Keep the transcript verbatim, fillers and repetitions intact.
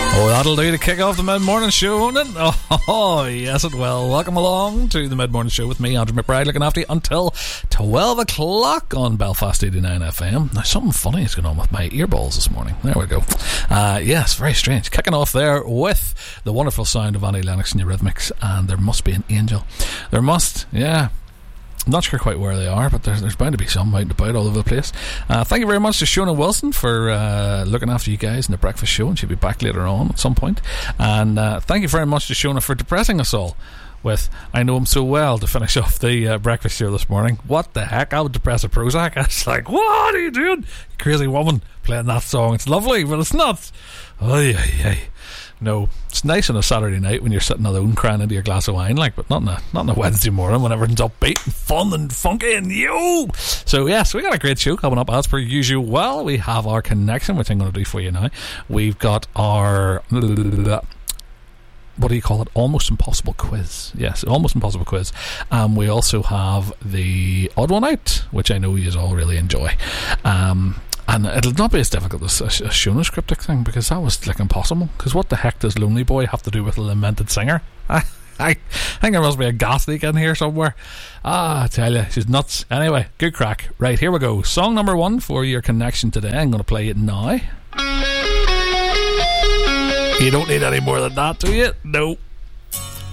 Oh, that'll do to kick off the mid-morning show, won't it? Oh, oh, yes it will. Welcome along to the mid-morning show with me, Andrew McBride, looking after you until twelve o'clock on Belfast eighty-nine F M. Now, something funny is going on with my earballs this morning. There we go. Uh, yes, very strange. Kicking off there with the wonderful sound of Annie Lennox and Eurythmics, and There Must Be an Angel. There must, yeah. I'm not sure quite where they are, but there's, there's bound to be some out and about all over the place. Uh, thank you very much to Shona Wilson for uh, looking after you guys in the breakfast show, and she'll be back later on at some point. And uh, thank you very much to Shona for depressing us all with I Know Him So Well to finish off the uh, breakfast show this morning. What the heck? I would depress a Prozac. I was like, what are you doing? You crazy woman playing that song. It's lovely, but it's not. Oh, yeah, yeah. No, it's nice on a Saturday night when you're sitting alone crying into your glass of wine, like, but not on a, not on a Wednesday morning when everything's upbeat and fun and funky and yo. So yes, we got a great show coming up as per usual. Well, we have our connection, which I'm going to do for you now. We've got our what do you call it? Almost Impossible quiz. Yes, Almost Impossible quiz. Um, we also have the Odd One Out, which I know you all really enjoy. Um. And it'll not be as difficult as a, a Shona's cryptic thing, because that was like impossible. Because what the heck does Lonely Boy have to do with a lamented singer? I, I, I think there must be a gas leak in here somewhere. Ah, I tell you, she's nuts. Anyway, good crack. Right, here we go. Song number one for your connection today. I'm going to play it now. You don't need any more than that, do you? No.